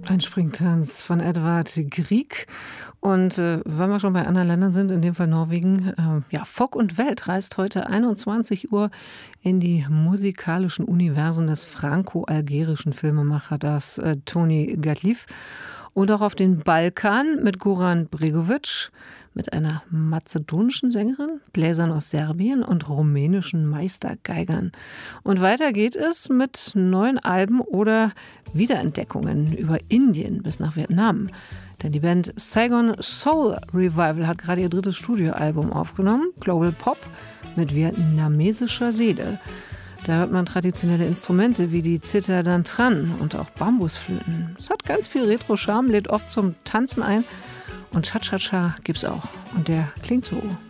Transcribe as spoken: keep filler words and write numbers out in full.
Ein Springtanz von Edvard Grieg. Und äh, wenn wir schon bei anderen Ländern sind, in dem Fall Norwegen, äh, ja, Folk und Welt reist heute einundzwanzig Uhr in die musikalischen Universen des franco-algerischen Filmemachers äh, Tony Gatliff. Und auch auf den Balkan mit Goran Bregovic, mit einer mazedonischen Sängerin, Bläsern aus Serbien und rumänischen Meistergeigern. Und weiter geht es mit neuen Alben oder Wiederentdeckungen über Indien bis nach Vietnam. Denn die Band Saigon Soul Revival hat gerade ihr drittes Studioalbum aufgenommen, Global Pop, mit vietnamesischer Seele. Da hört man traditionelle Instrumente wie die Zither Dantran und auch Bambusflöten. Es hat ganz viel Retro-Charme, lädt oft zum Tanzen ein. Und Cha-Cha-Cha gibt's auch. Und der klingt so.